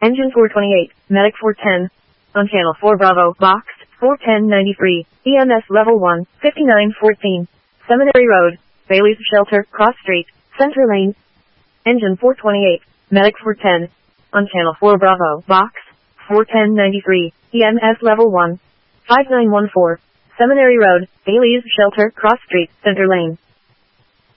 Engine 428, Medic 410. On Channel 4 Bravo, Box 41093, EMS Level 1, 5914. Seminary Road, Bailey's Shelter, Cross Street, Center Lane. Engine 428, Medic 410. On Channel 4 Bravo, Box 41093, EMS Level 1, 5914. Seminary Road, Bailey's Shelter, Cross Street, Center Lane.